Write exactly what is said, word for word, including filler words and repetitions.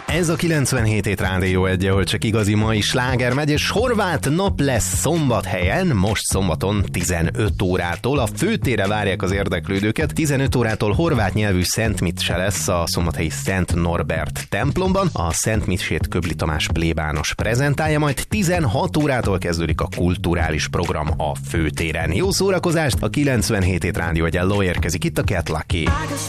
Ez a kilencvenhét hét Rádió egy, ahol csak igazi mai sláger megy, és horvát nap lesz Szombathelyen, most szombaton tizenöt órától. A főtérre várják az érdeklődőket. tizenöt órától horvát nyelvű szentmise lesz a szombathelyi Szent Norbert templomban. A szentmisét Köbli Tamás plébános prezentálja, majd tizenhat órától kezdődik a kulturális program a főtéren. Jó szórakozást! A kilencvenhét hét Rádió egy, érkezik itt a Cat Lucky.